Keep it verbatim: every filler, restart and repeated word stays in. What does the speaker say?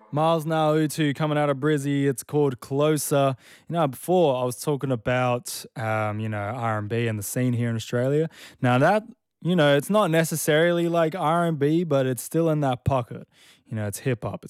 Miles Now Utu coming out of Brizzy. It's called Closer. You know, before I was talking about, um, you know, R and B and the scene here in Australia. Now that, you know, it's not necessarily like R and B, but it's still in that pocket. You know, it's hip hop.